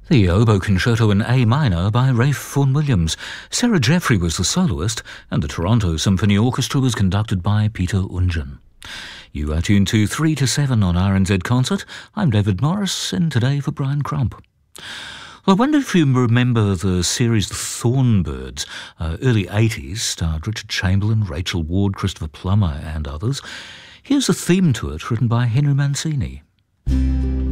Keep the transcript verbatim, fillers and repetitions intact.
The Oboe Concerto in A minor by Ralph Vaughan Williams. Sarah Jeffrey was the soloist, and the Toronto Symphony Orchestra was conducted by Peter Ungen. You are tuned to three to seven on R N Z Concert. I'm David Morris, and today for Brian Crump. Well, I wonder if you remember the series The Thornbirds. Uh, early eighties, starred Richard Chamberlain, Rachel Ward, Christopher Plummer and others. Here's a theme to it written by Henry Mancini.